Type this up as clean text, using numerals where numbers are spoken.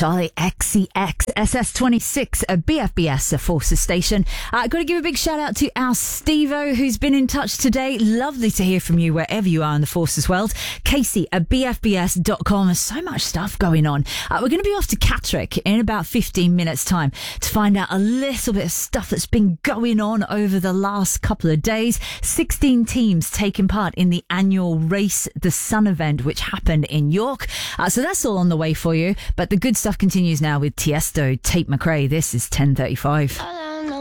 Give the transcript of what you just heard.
Charlie XCX SS26 BFBS Forces Station. Got to give a big shout out to our Steve-O who's been in touch today. Lovely to hear from you wherever you are in the Forces world. Casey at BFBS.com. There's so much stuff going on. We're going to be off to Catterick in about 15 minutes time to find out a little bit of stuff that's been going on over the last couple of days. 16 teams taking part in the annual Race the Sun event, which happened in York. So that's all on the way for you. But the good stuff continues now with Tiesto, Tate McRae. This is 10:35.